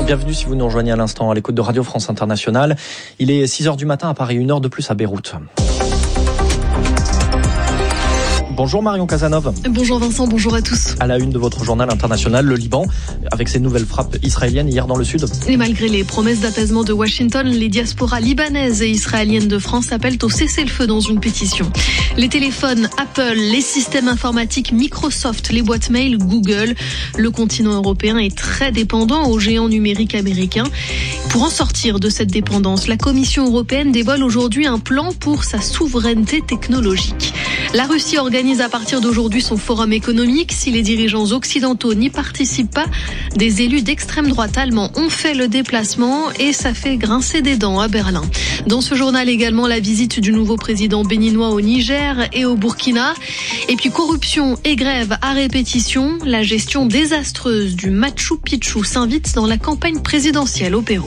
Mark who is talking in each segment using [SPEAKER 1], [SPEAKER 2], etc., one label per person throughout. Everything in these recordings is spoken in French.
[SPEAKER 1] Bienvenue si vous nous rejoignez à l'instant à l'écoute de Radio France Internationale. Il est 6h du matin à Paris, 1 heure de plus à Beyrouth. Bonjour Marion Casanov.
[SPEAKER 2] Bonjour Vincent, bonjour à tous.
[SPEAKER 1] À la une de votre journal international, le Liban, avec ses nouvelles frappes israéliennes hier dans le sud.
[SPEAKER 2] Et malgré les promesses d'apaisement de Washington, les diasporas libanaises et israéliennes de France appellent au cessez-le-feu dans une pétition. Les téléphones Apple, les systèmes informatiques Microsoft, les boîtes mail Google. Le continent européen est très dépendant aux géants numériques américains. Pour en sortir de cette dépendance, la Commission européenne dévoile aujourd'hui un plan pour sa souveraineté technologique. La Russie organise à partir d'aujourd'hui son forum économique. Si les dirigeants occidentaux n'y participent pas, des élus d'extrême droite allemands ont fait le déplacement et ça fait grincer des dents à Berlin. Dans ce journal également, la visite du nouveau président béninois au Niger et au Burkina. Et puis corruption et grève à répétition. La gestion désastreuse du Machu Picchu s'invite dans la campagne présidentielle au Pérou.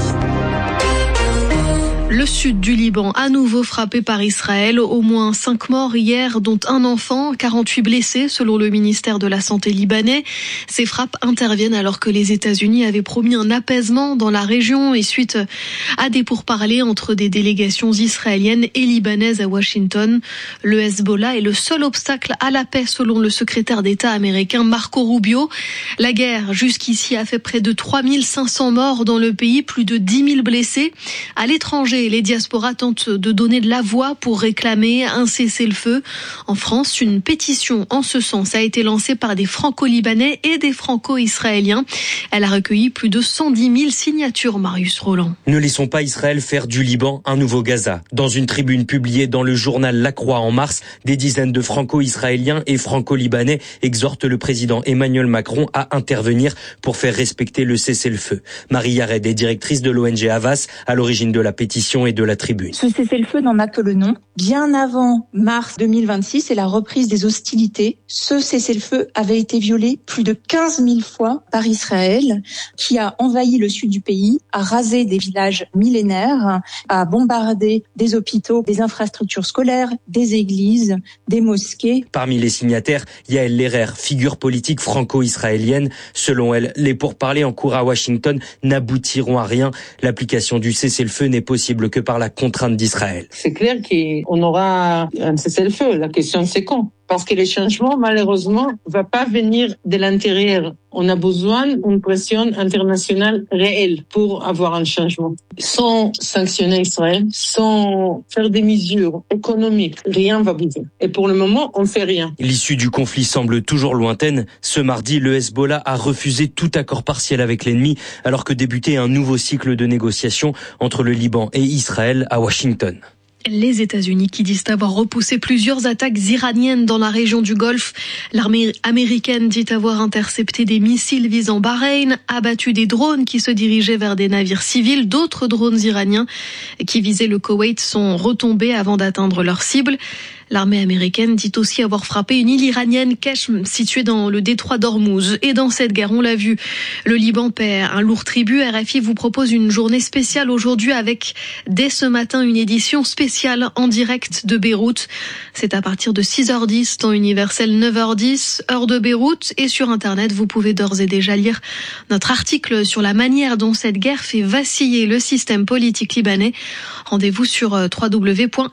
[SPEAKER 2] Le sud du Liban, à nouveau frappé par Israël. Au moins 5 morts hier, dont un enfant, 48 blessés selon le ministère de la Santé libanais. Ces frappes interviennent alors que les États-Unis avaient promis un apaisement dans la région et suite à des pourparlers entre des délégations israéliennes et libanaises à Washington. Le Hezbollah est le seul obstacle à la paix selon le secrétaire d'État américain Marco Rubio. La guerre jusqu'ici a fait près de 3500 morts dans le pays, plus de 10 000 blessés. À l'étranger, les diasporas tentent de donner de la voix pour réclamer un cessez-le-feu. En France, une pétition en ce sens a été lancée par des franco-libanais et des franco-israéliens. Elle a recueilli plus de 110 000 signatures, Marius Roland.
[SPEAKER 3] Ne laissons pas Israël faire du Liban un nouveau Gaza. Dans une tribune publiée dans le journal La Croix en mars, des dizaines de franco-israéliens et franco-libanais exhortent le président Emmanuel Macron à intervenir pour faire respecter le cessez-le-feu. Marie Yared est directrice de l'ONG Havas, à l'origine de la pétition et de la tribune.
[SPEAKER 4] Ce cessez-le-feu n'en a que le nom. Bien avant mars 2026 et la reprise des hostilités, ce cessez-le-feu avait été violé plus de 15 000 fois par Israël, qui a envahi le sud du pays, a rasé des villages millénaires, a bombardé des hôpitaux, des infrastructures scolaires, des églises, des mosquées.
[SPEAKER 3] Parmi les signataires, Yael Lerer, figure politique franco-israélienne. Selon elle, les pourparlers en cours à Washington n'aboutiront à rien. L'application du cessez-le-feu n'est possible que par la contrainte d'Israël.
[SPEAKER 5] C'est clair qu'on aura un cessez-le-feu. La question, c'est quand ? Parce que les changements, malheureusement, ne vont pas venir de l'intérieur. On a besoin d'une pression internationale réelle pour avoir un changement. Sans sanctionner Israël, sans faire des mesures économiques, rien ne va bouger. Et pour le moment, on ne fait rien.
[SPEAKER 3] L'issue du conflit semble toujours lointaine. Ce mardi, le Hezbollah a refusé tout accord partiel avec l'ennemi, alors que débutait un nouveau cycle de négociations entre le Liban et Israël à Washington.
[SPEAKER 2] Les États-Unis qui disent avoir repoussé plusieurs attaques iraniennes dans la région du Golfe. L'armée américaine dit avoir intercepté des missiles visant Bahreïn, abattu des drones qui se dirigeaient vers des navires civils. D'autres drones iraniens qui visaient le Koweït sont retombés avant d'atteindre leur cible. L'armée américaine dit aussi avoir frappé une île iranienne, Keshm, située dans le détroit d'Ormuz. Et dans cette guerre, on l'a vu, le Liban paie un lourd tribut. RFI vous propose une journée spéciale aujourd'hui avec, dès ce matin, une édition spéciale en direct de Beyrouth. C'est à partir de 6h10, temps universel 9h10, heure de Beyrouth. Et sur Internet, vous pouvez d'ores et déjà lire notre article sur la manière dont cette guerre fait vaciller le système politique libanais. Rendez-vous sur www.rfi.fr.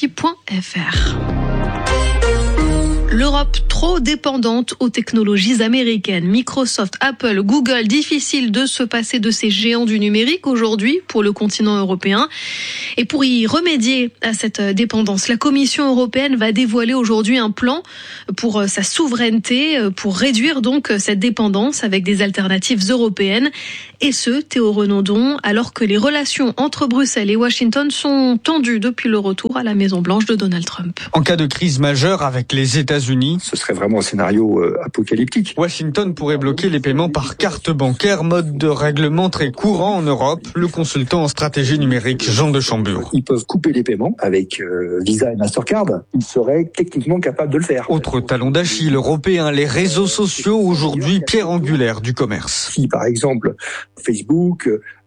[SPEAKER 2] L'Europe trop dépendante aux technologies américaines. Microsoft, Apple, Google, difficile de se passer de ces géants du numérique aujourd'hui pour le continent européen. Et pour y remédier à cette dépendance, la Commission européenne va dévoiler aujourd'hui un plan pour sa souveraineté, pour réduire donc cette dépendance avec des alternatives européennes. Et ce, Théo Renaudon, alors que les relations entre Bruxelles et Washington sont tendues depuis le retour à la Maison-Blanche de Donald Trump.
[SPEAKER 6] En cas de crise majeure avec les États-Unis,
[SPEAKER 7] ce serait vraiment un scénario apocalyptique.
[SPEAKER 6] Washington pourrait bloquer les paiements par carte bancaire, mode de règlement très courant en Europe. Le consultant en stratégie numérique Jean de Chambure.
[SPEAKER 7] Ils peuvent couper les paiements avec Visa et Mastercard. Ils seraient techniquement capables de le faire.
[SPEAKER 6] Autre talon d'Achille européen, les réseaux sociaux, aujourd'hui pierre angulaire du commerce.
[SPEAKER 7] Si par exemple Facebook,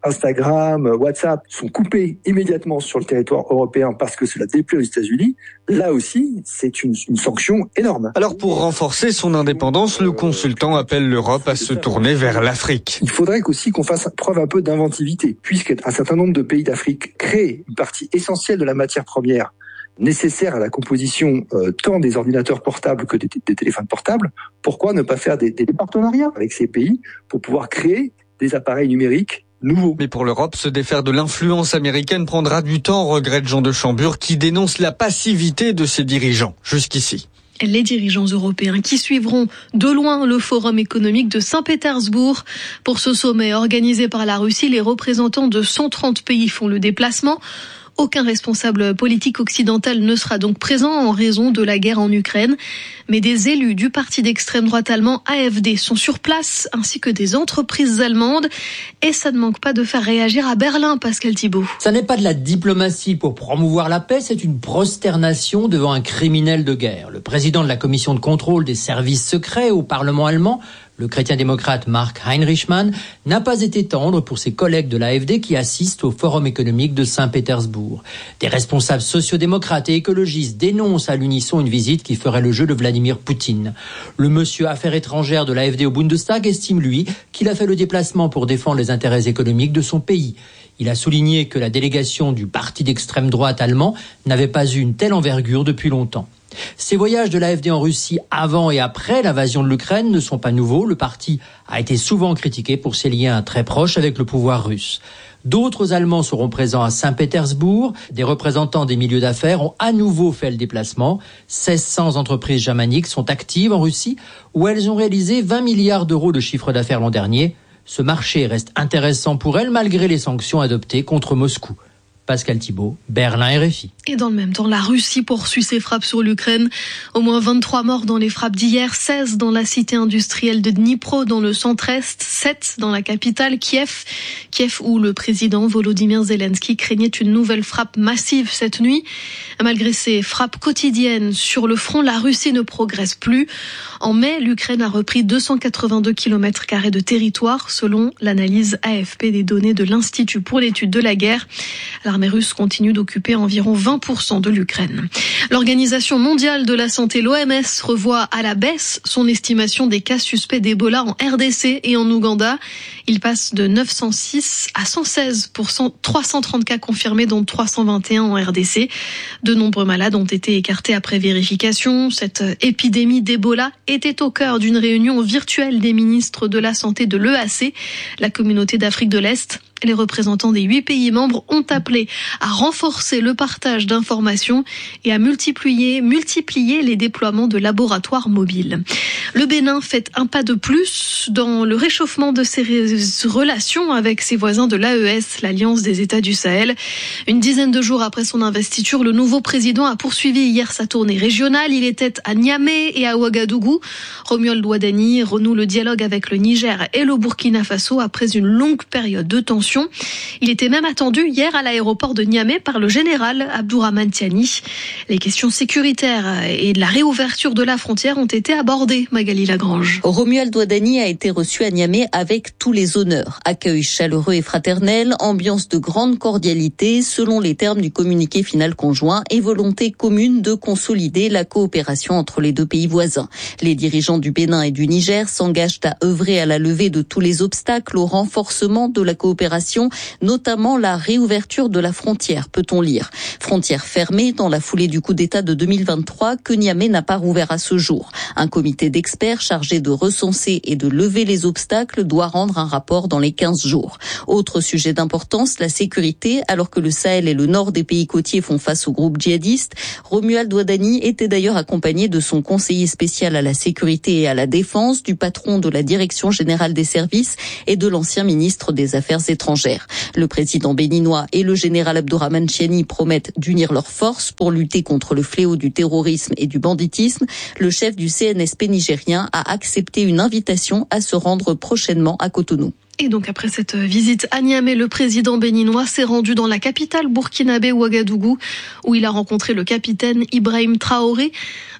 [SPEAKER 7] Instagram, WhatsApp sont coupés immédiatement sur le territoire européen parce que cela déplaît aux États-Unis, là aussi, c'est une sanction énorme.
[SPEAKER 6] Alors pour renforcer son indépendance, le consultant appelle l'Europe à se tourner vers l'Afrique.
[SPEAKER 7] Il faudrait aussi qu'on fasse preuve un peu d'inventivité, puisqu'un certain nombre de pays d'Afrique créent une partie essentielle de la matière première nécessaire à la composition tant des ordinateurs portables que des téléphones portables. Pourquoi ne pas faire des partenariats avec ces pays pour pouvoir créer des appareils numériques nouveaux?
[SPEAKER 6] Mais pour l'Europe, se défaire de l'influence américaine prendra du temps, regrette Jean de Chambure, qui dénonce la passivité de ses dirigeants jusqu'ici.
[SPEAKER 2] Les dirigeants européens qui suivront de loin le forum économique de Saint-Pétersbourg. Pour ce sommet organisé par la Russie, les représentants de 130 pays font le déplacement. Aucun responsable politique occidental ne sera donc présent en raison de la guerre en Ukraine. Mais des élus du parti d'extrême droite allemand AfD sont sur place, ainsi que des entreprises allemandes. Et ça ne manque pas de faire réagir à Berlin, Pascal Thibault.
[SPEAKER 8] Ça n'est pas de la diplomatie pour promouvoir la paix, c'est une prosternation devant un criminel de guerre. Le président de la commission de contrôle des services secrets au Parlement allemand, le chrétien-démocrate Mark Heinrichmann, n'a pas été tendre pour ses collègues de l'AfD qui assistent au Forum économique de Saint-Pétersbourg. Des responsables sociodémocrates et écologistes dénoncent à l'unisson une visite qui ferait le jeu de Vladimir Poutine. Le monsieur Affaires étrangères de l'AfD au Bundestag estime, lui, qu'il a fait le déplacement pour défendre les intérêts économiques de son pays. Il a souligné que la délégation du parti d'extrême droite allemand n'avait pas eu une telle envergure depuis longtemps. Ces voyages de l'AfD en Russie avant et après l'invasion de l'Ukraine ne sont pas nouveaux. Le parti a été souvent critiqué pour ses liens très proches avec le pouvoir russe. D'autres Allemands seront présents à Saint-Pétersbourg. Des représentants des milieux d'affaires ont à nouveau fait le déplacement. 1600 entreprises germaniques sont actives en Russie, où elles ont réalisé 20 milliards d'euros de chiffre d'affaires l'an dernier. Ce marché reste intéressant pour elles malgré les sanctions adoptées contre Moscou. Pascal Thibault, Berlin RFI.
[SPEAKER 2] Et dans le même temps, la Russie poursuit ses frappes sur l'Ukraine. Au moins 23 morts dans les frappes d'hier, 16 dans la cité industrielle de Dnipro, dans le centre-est, 7 dans la capitale, Kiev. Kiev où le président Volodymyr Zelensky craignait une nouvelle frappe massive cette nuit. Malgré ces frappes quotidiennes sur le front, la Russie ne progresse plus. En mai, l'Ukraine a repris 282 km² de territoire, selon l'analyse AFP des données de l'Institut pour l'étude de la guerre. L'armée russe continue d'occuper environ 20% de l'Ukraine. L'Organisation mondiale de la santé, l'OMS, revoit à la baisse son estimation des cas suspects d'Ebola en RDC et en Ouganda. Il passe de 906 à 116 pour 330 cas confirmés, dont 321 en RDC. De nombreux malades ont été écartés après vérification. Cette épidémie d'Ebola était au cœur d'une réunion virtuelle des ministres de la Santé de l'EAC, la communauté d'Afrique de l'Est. Les représentants des 8 pays membres ont appelé à renforcer le partage d'informations et à multiplier les déploiements de laboratoires mobiles. Le Bénin fait un pas de plus dans le réchauffement de ses relations avec ses voisins de l'AES, l'Alliance des États du Sahel. Une dizaine de jours après son investiture, le nouveau président a poursuivi hier sa tournée régionale. Il était à Niamey et à Ouagadougou. Romuald Ouadani renoue le dialogue avec le Niger et le Burkina Faso après une longue période de tension. Il était même attendu hier à l'aéroport de Niamey par le général Abdourahmane Tiani. Les questions sécuritaires et de la réouverture de la frontière ont été abordées, Magali Lagrange.
[SPEAKER 9] Romuald Ouadani a été reçu à Niamey avec tous les honneurs. Accueil chaleureux et fraternel, ambiance de grande cordialité selon les termes du communiqué final conjoint et volonté commune de consolider la coopération entre les deux pays voisins. Les dirigeants du Bénin et du Niger s'engagent à œuvrer à la levée de tous les obstacles au renforcement de la coopération, notamment la réouverture de la frontière, peut-on lire. Frontière fermée dans la foulée du coup d'État de 2023 que Niamey n'a pas rouvert à ce jour. Un comité d'experts chargé de recenser et de lever les obstacles doit rendre un rapport dans les 15 jours. Autre sujet d'importance, la sécurité. Alors que le Sahel et le nord des pays côtiers font face aux groupes djihadistes, Romuald Ouadani était d'ailleurs accompagné de son conseiller spécial à la sécurité et à la défense, du patron de la Direction générale des services et de l'ancien ministre des Affaires étrangères. Le président béninois et le général Abdourahmane Tiani promettent d'unir leurs forces pour lutter contre le fléau du terrorisme et du banditisme. Le chef du CNSP nigérien a accepté une invitation à se rendre prochainement à Cotonou.
[SPEAKER 2] Et donc après cette visite à Niamey, le président béninois s'est rendu dans la capitale burkinabé Ouagadougou, où il a rencontré le capitaine Ibrahim Traoré.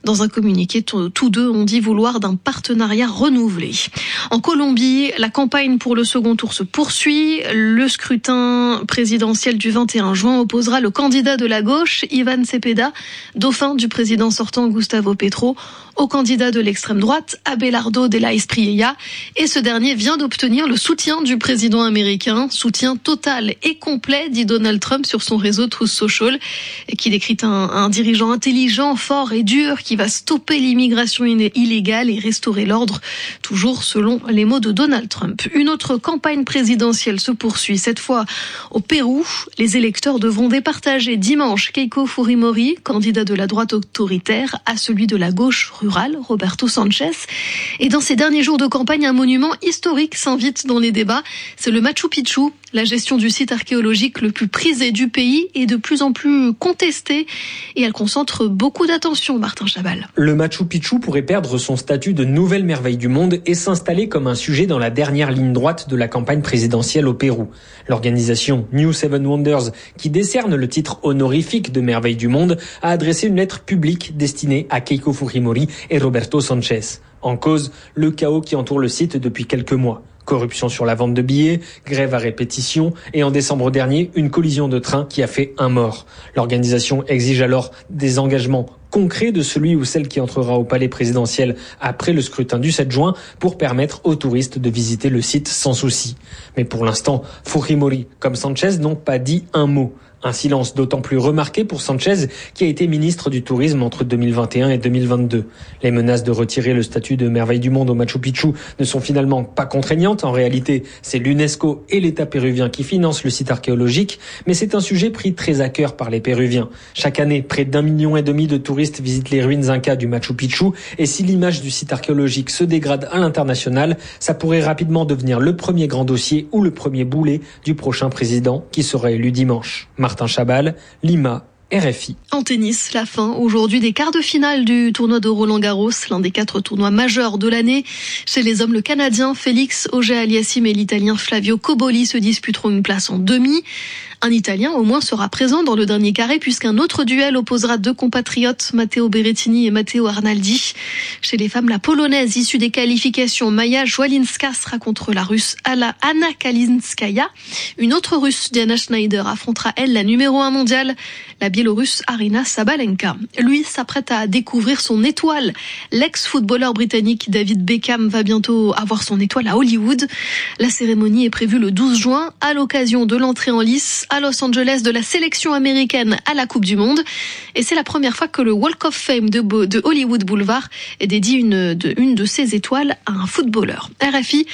[SPEAKER 2] Dans un communiqué, tous deux ont dit vouloir d'un partenariat renouvelé. En Colombie, la campagne pour le second tour se poursuit. Le scrutin présidentiel du 21 juin opposera le candidat de la gauche, Iván Cepeda, dauphin du président sortant Gustavo Petro, au candidat de l'extrême droite, Abelardo de la Espriella. Et ce dernier vient d'obtenir le soutien du président américain. Soutien total et complet, dit Donald Trump sur son réseau Truth Social, qui décrit un dirigeant intelligent, fort et dur qui va stopper l'immigration illégale et restaurer l'ordre, toujours selon les mots de Donald Trump. Une autre campagne présidentielle se poursuit, cette fois au Pérou. Les électeurs devront départager dimanche Keiko Fujimori, candidat de la droite autoritaire, à celui de la gauche rurale, Roberto Sanchez. Et dans ces derniers jours de campagne, un monument historique s'invite dans les débats. C'est le Machu Picchu. La gestion du site archéologique le plus prisé du pays est de plus en plus contestée et elle concentre beaucoup d'attention, Martin Chabal.
[SPEAKER 3] Le Machu Picchu pourrait perdre son statut de nouvelle merveille du monde et s'installer comme un sujet dans la dernière ligne droite de la campagne présidentielle au Pérou. L'organisation New Seven Wonders, qui décerne le titre honorifique de merveille du monde, a adressé une lettre publique destinée à Keiko Fujimori et Roberto Sanchez. En cause, le chaos qui entoure le site depuis quelques mois. Corruption sur la vente de billets, grève à répétition et en décembre dernier, une collision de train qui a fait un mort. L'organisation exige alors des engagements concret de celui ou celle qui entrera au palais présidentiel après le scrutin du 7 juin pour permettre aux touristes de visiter le site sans souci. Mais pour l'instant, Fujimori comme Sanchez n'ont pas dit un mot. Un silence d'autant plus remarqué pour Sanchez, qui a été ministre du Tourisme entre 2021 et 2022. Les menaces de retirer le statut de merveille du monde au Machu Picchu ne sont finalement pas contraignantes. En réalité, c'est l'UNESCO et l'État péruvien qui financent le site archéologique, mais c'est un sujet pris très à cœur par les Péruviens. Chaque année, près d'1,5 million de touristes visitent les ruines incas du Machu Picchu, et si l'image du site archéologique se dégrade à l'international, ça pourrait rapidement devenir le premier grand dossier ou le premier boulet du prochain président qui sera élu dimanche. Martin Chabal, Lima, RFI.
[SPEAKER 2] En tennis, la fin aujourd'hui des quarts de finale du tournoi de Roland-Garros, l'un des 4 tournois majeurs de l'année. Chez les hommes, le Canadien Félix Auger-Aliassime et l'Italien Flavio Cobolli se disputeront une place en demi. Un Italien au moins sera présent dans le dernier carré puisqu'un autre duel opposera 2 compatriotes, Matteo Berrettini et Matteo Arnaldi. Chez les femmes, la Polonaise issue des qualifications Maja Żułańska sera contre la Russe Anna Kalinskaya. Une autre Russe, Diana Schneider, affrontera elle la numéro 1 mondiale, la Biélorusse Aryna Sabalenka. Lui s'apprête à découvrir son étoile. L'ex-footballeur britannique David Beckham va bientôt avoir son étoile à Hollywood. La cérémonie est prévue le 12 juin à l'occasion de l'entrée en lice à Los Angeles de la sélection américaine à la Coupe du Monde. Et c'est la première fois que le Walk of Fame de Hollywood Boulevard dédie une de ses étoiles à un footballeur. RFI,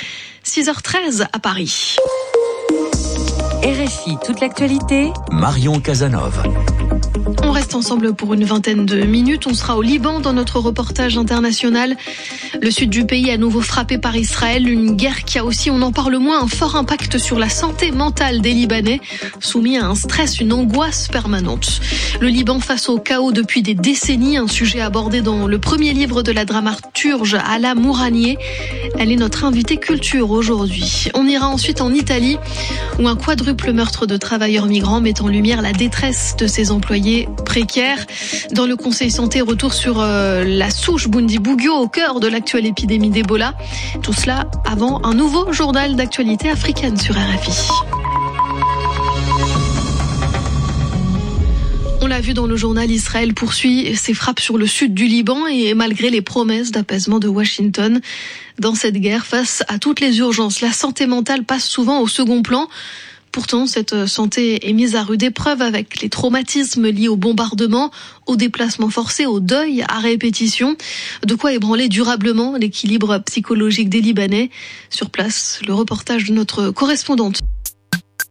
[SPEAKER 2] 6h13 à Paris.
[SPEAKER 10] RFI, toute l'actualité.
[SPEAKER 11] Marion Casanova.
[SPEAKER 2] On reste ensemble pour une vingtaine de minutes. On sera au Liban dans notre reportage international. Le sud du pays à nouveau frappé par Israël. Une guerre qui a aussi, on en parle moins, un fort impact sur la santé mentale des Libanais, soumis à un stress, une angoisse permanente. Le Liban face au chaos depuis des décennies, un sujet abordé dans le premier livre de la dramaturge Ala Mouranieh. Elle est notre invitée culture aujourd'hui. On ira ensuite en Italie, où un quadruple meurtre de travailleurs migrants met en lumière la détresse de ses employés précaires. Dans le Conseil Santé, retour sur la souche Bundibugyo au cœur de l'actuelle épidémie d'Ebola. Tout cela avant un nouveau journal d'actualité africaine sur RFI. On l'a vu dans le journal, Israël poursuit ses frappes sur le sud du Liban et malgré les promesses d'apaisement de Washington. Dans cette guerre, face à toutes les urgences, la santé mentale passe souvent au second plan. Pourtant, cette santé est mise à rude épreuve avec les traumatismes liés au bombardement, aux déplacements forcés, au deuil à répétition. De quoi ébranler durablement l'équilibre psychologique des Libanais. Sur place, le reportage de notre correspondante.